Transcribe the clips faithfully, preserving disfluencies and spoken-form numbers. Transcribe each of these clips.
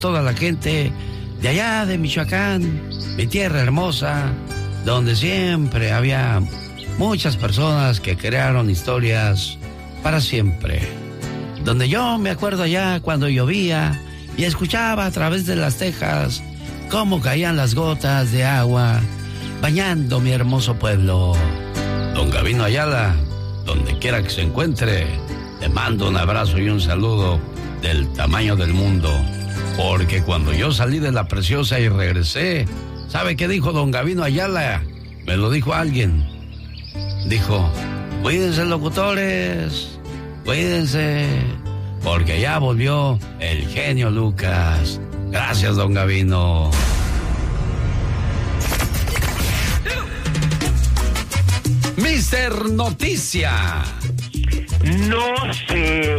toda la gente de allá de Michoacán, mi tierra hermosa, donde siempre había muchas personas que crearon historias para siempre. Donde yo me acuerdo allá cuando llovía y escuchaba a través de las tejas cómo caían las gotas de agua bañando mi hermoso pueblo. Don Gavino Ayala, donde quiera que se encuentre, le mando un abrazo y un saludo del tamaño del mundo. Porque cuando yo salí de La Preciosa y regresé, ¿sabe qué dijo don Gavino Ayala? Me lo dijo alguien. Dijo, cuídense locutores, cuídense, porque ya volvió el genio Lucas. Gracias, don Gavino. mister Noticia. No se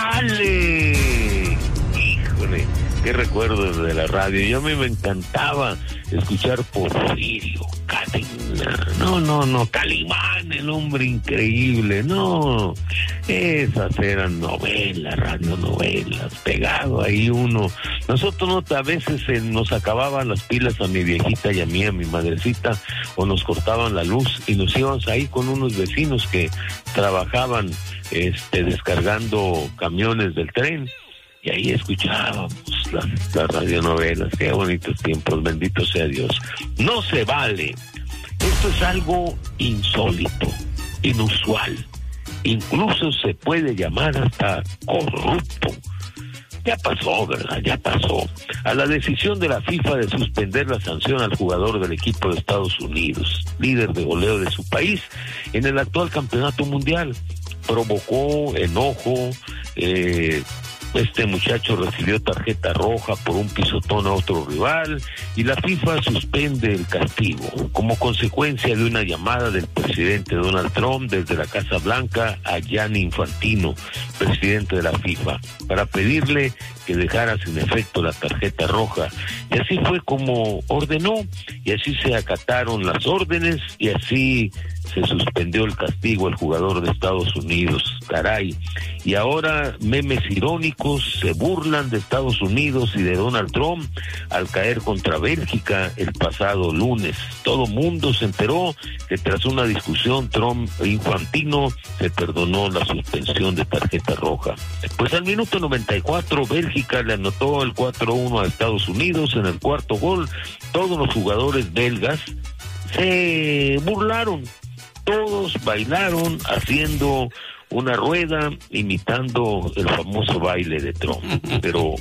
vale. Híjole, qué recuerdos de la radio. Yo a mí me encantaba escuchar Porfirio, Cadena. No, no, no, Calimán, el hombre increíble. No, esas eran novelas, radionovelas, pegado ahí uno. Nosotros no, a veces eh, nos acababan las pilas a mi viejita y a mí, a mi madrecita, o nos cortaban la luz y nos íbamos ahí con unos vecinos que trabajaban este, descargando camiones del tren. Y ahí escuchábamos las, las radionovelas. Qué bonitos tiempos, bendito sea Dios. No se vale. Esto es algo insólito, inusual. Incluso se puede llamar hasta corrupto. Ya pasó, ¿verdad? Ya pasó. A la decisión de la FIFA de suspender la sanción al jugador del equipo de Estados Unidos, líder de goleo de su país, en el actual campeonato mundial, provocó enojo. eh... Este muchacho recibió tarjeta roja por un pisotón a otro rival y la FIFA suspende el castigo como consecuencia de una llamada del presidente Donald Trump desde la Casa Blanca a Gianni Infantino, presidente de la FIFA, para pedirle que dejara sin efecto la tarjeta roja. Y así fue como ordenó, y así se acataron las órdenes, y así se suspendió el castigo al jugador de Estados Unidos. Caray. Y ahora memes irónicos se burlan de Estados Unidos y de Donald Trump al caer contra Bélgica el pasado lunes. Todo mundo se enteró que tras una discusión Trump e Infantino se perdonó la suspensión de tarjeta roja. Pues al minuto noventa y cuatro Bélgica le anotó el cuatro uno a Estados Unidos. En el cuarto gol todos los jugadores belgas se burlaron. Todos bailaron haciendo una rueda, imitando el famoso baile de Trump. Pero,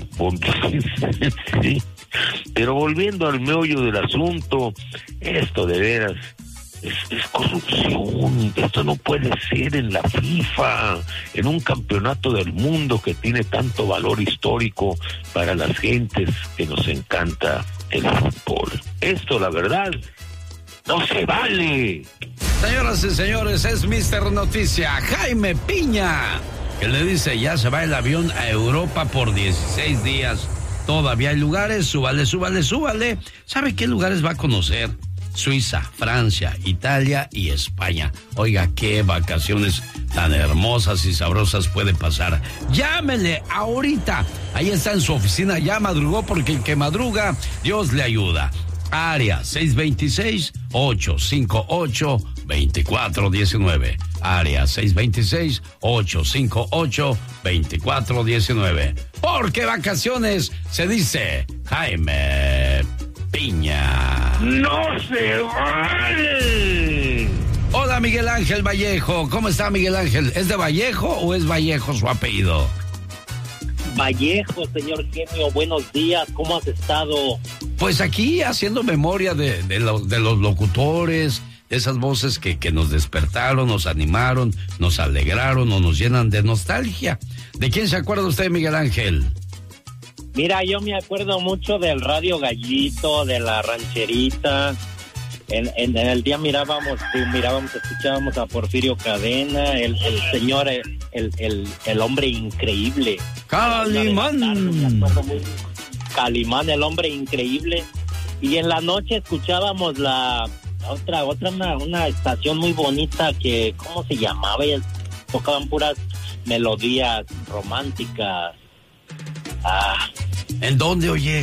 sí, pero volviendo al meollo del asunto, esto de veras es, es corrupción. Esto no puede ser en la FIFA, en un campeonato del mundo que tiene tanto valor histórico para las gentes que nos encanta el fútbol. Esto, la verdad, no se vale. Señoras y señores, es mister Noticia, Jaime Piña, que le dice, ya se va el avión a Europa por dieciséis días. Todavía hay lugares, súbale, súbale, súbale. ¿Sabe qué lugares va a conocer? Suiza, Francia, Italia y España. Oiga, qué vacaciones tan hermosas y sabrosas puede pasar. Llámele ahorita. Ahí está en su oficina, ya madrugó, porque el que madruga, Dios le ayuda. Área seis dos seis, ocho cinco ocho, dos cuatro uno nueve. Área seis dos seis, ocho cinco ocho, dos cuatro uno nueve. Porque vacaciones se dice Jaime Piña. ¡No se vale! Hola, Miguel Ángel Vallejo. ¿Cómo está, Miguel Ángel? ¿Es de Vallejo o es Vallejo su apellido? Vallejo, señor genio, buenos días, ¿cómo has estado? Pues aquí haciendo memoria de, de, lo, de los locutores, de esas voces que, que nos despertaron, nos animaron, nos alegraron o nos llenan de nostalgia. ¿De quién se acuerda usted, Miguel Ángel? Mira, yo me acuerdo mucho del Radio Gallito, de la Rancherita. En, en, en el día mirábamos, mirábamos, escuchábamos a Porfirio Cadena, el, el señor, el, el, el hombre increíble. Calimán. Calimán, el hombre increíble. Y en la noche escuchábamos la otra, otra, una, una estación muy bonita que, ¿cómo se llamaba? Ellas tocaban puras melodías románticas. Ah, ¿En dónde, oye?